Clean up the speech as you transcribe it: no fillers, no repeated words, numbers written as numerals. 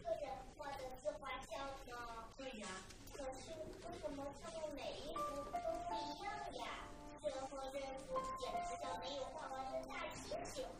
个人画的自画像呢？ 对呀。 可是为什么他们每一幅都不一样呀？这和人简直像没有画完的大猩猩。